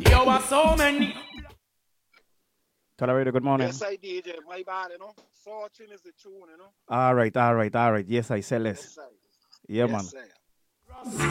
You are so many. Tolerator, good morning. Yes, I did. My bad, you know. Fortune is the tune, you know. All right. Yes, I say less. Yes, I. Yeah, Yes, man. sir.